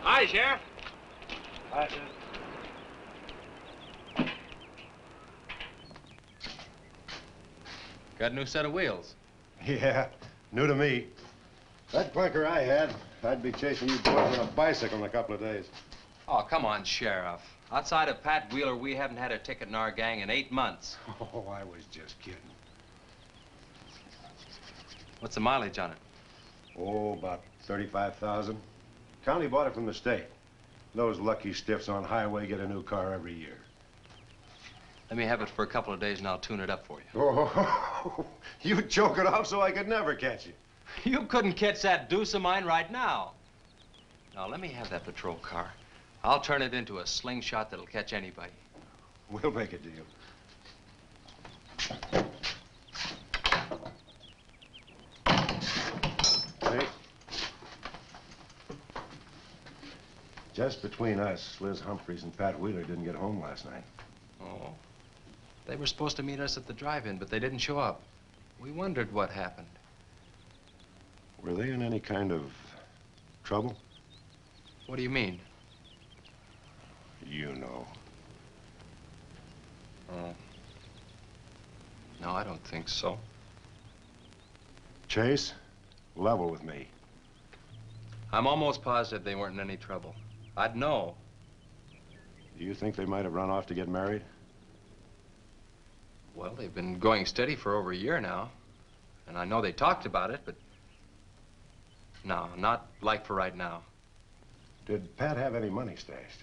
Hi, Sheriff. Hi, sir. Got a new set of wheels. Yeah, new to me. That clunker I had, I'd be chasing you boys on a bicycle in a couple of days. Oh, come on, Sheriff. Outside of Pat Wheeler, we haven't had a ticket in our gang in 8 months. Oh, I was just kidding. What's the mileage on it? Oh, about 35,000. County bought it from the state. Those lucky stiffs on highway get a new car every year. Let me have it for a couple of days and I'll tune it up for you. Oh, you choke it off so I could never catch you. You couldn't catch that deuce of mine right now. Now, let me have that patrol car. I'll turn it into a slingshot that'll catch anybody. We'll make a deal. Hey. Just between us, Liz Humphreys and Pat Wheeler didn't get home last night. Oh. They were supposed to meet us at the drive-in, but they didn't show up. We wondered what happened. Were they in any kind of trouble? What do you mean? You know. Oh. No, I don't think so. Chase, level with me. I'm almost positive they weren't in any trouble. I'd know. Do you think they might have run off to get married? Well, they've been going steady for over a year now. And I know they talked about it, but... No, not like for right now. Did Pat have any money stashed?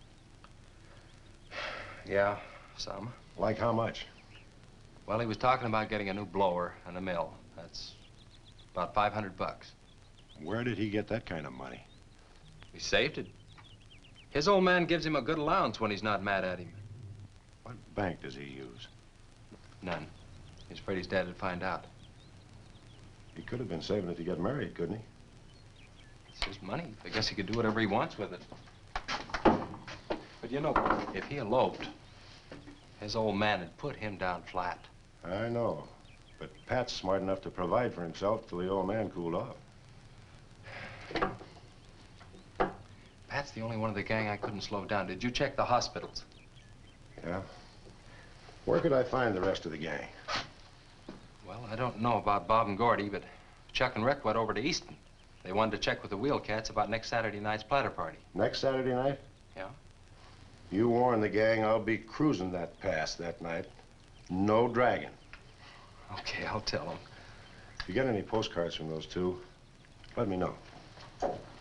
Yeah, some. Like how much? Well, he was talking about getting a new blower and a mill. That's about $500. Where did he get that kind of money? He saved it. His old man gives him a good allowance when he's not mad at him. What bank does he use? None. He's afraid his dad would find out. He could have been saving it to get married, couldn't he? It's his money. I guess he could do whatever he wants with it. But you know, if he eloped, his old man had put him down flat. I know. But Pat's smart enough to provide for himself till the old man cooled off. Pat's the only one of the gang I couldn't slow down. Did you check the hospitals? Yeah? Where could I find the rest of the gang? Well, I don't know about Bob and Gordy, but Chuck and Rick went over to Easton. They wanted to check with the Wheel Cats about next Saturday night's platter party. Next Saturday night? Yeah? You warn the gang I'll be cruising that pass that night. No dragging. Okay, I'll tell them. If you get any postcards from those two, let me know.